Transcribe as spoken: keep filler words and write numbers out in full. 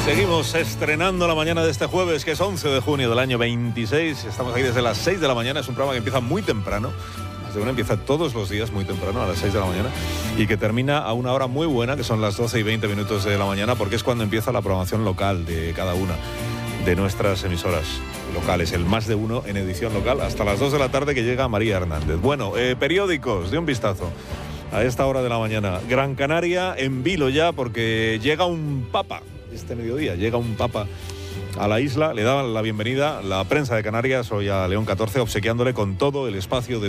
Seguimos estrenando la mañana de este jueves, que es once de junio del año veintiséis. Estamos aquí desde las seis de la mañana. Es un programa que empieza muy temprano. Más de una empieza todos los días muy temprano, a las seis de la mañana, y que termina a una hora muy buena, que son las doce y veinte minutos de la mañana, porque es cuando empieza la programación local de cada una de nuestras emisoras locales. El Más de Uno en edición local, hasta las dos de la tarde, que llega María Hernández. Bueno, eh, periódicos, de un vistazo a esta hora de la mañana. Gran Canaria en vilo ya, porque llega un papa. Este mediodía llega un papa a la isla, le daban la bienvenida la prensa de Canarias hoy a León catorce, obsequiándole con todo el espacio de